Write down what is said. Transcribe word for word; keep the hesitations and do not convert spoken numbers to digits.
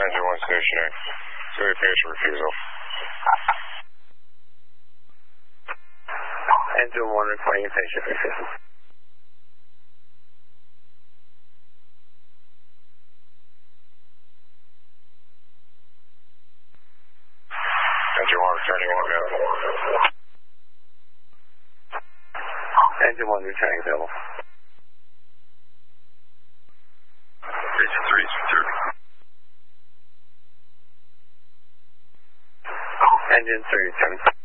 Engine one stationary. So we finish refusal. Engine one requesting station refusal. Engine one returning one available. Engine one returning available. Engine three is returning. Engine three returning.